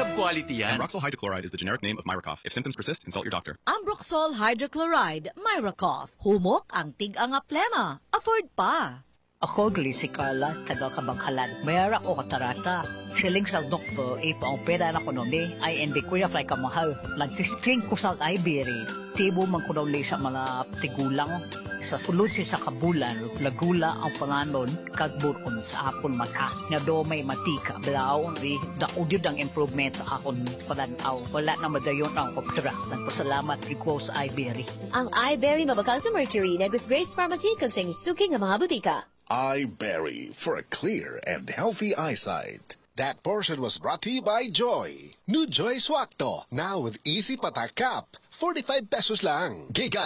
Lab quality yan. Ambroxol hydrochloride is the generic name of Myracoff. If symptoms persist, consult your doctor. Ambroxol hydrochloride, Myracoff. Humok ang tig-ang plema. Afford pa. Ako, Glissy Carla, taga Kabangkalan. Mayara ko katarata. Siling sa doktor, ipaopera na ko noon ay hindi ko ya fly kamahal. Nagsistring ko sa Ibery. Tibo man ko daw sa mga tigulang. Sa sulod si sa kabulan, lagula ang panganon, kagburon sa akon mata. Na do may matika, blaon ri, daudyod ang improvement sa akon pananaw. Wala na madayon ang opera. Nagpasalamat ri ko sa Ibery. Ang iBerry mabakal sa Mercury na Grace Pharmacy kag sa suking ng mga butika. iBerry for a clear and healthy eyesight. That portion was brought to you by Joy. New Joy Swakto, now with easy patak cap. 45 pesos lang.